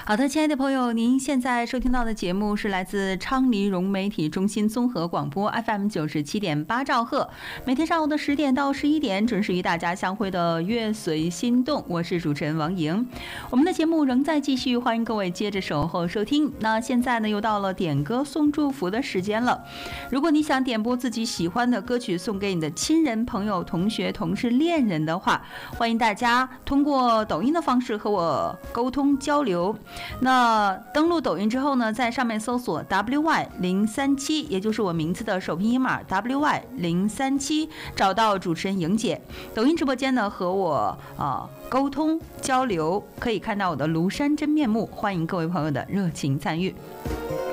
好的，亲爱的朋友，您现在收听到的节目是来自昌黎融媒体中心综合广播 FM 97.8兆赫，每天上午的10点到11点准时与大家相会的乐随心动，我是主持人王莹。我们的节目仍在继续，欢迎各位接着守候收听。那现在呢，又到了点歌送祝福的时间了。如果你想点播自己喜欢的歌曲送给你的亲人、朋友、同学、同事、恋人的话，欢迎大家通过抖音的方式和我沟通交流。那登录抖音之后呢，在上面搜索 WY037， 也就是我名字的首拼音码 WY037， 找到主持人莹姐。抖音直播间呢和我沟通交流，可以看到我的庐山真面目，欢迎各位朋友的热情参与。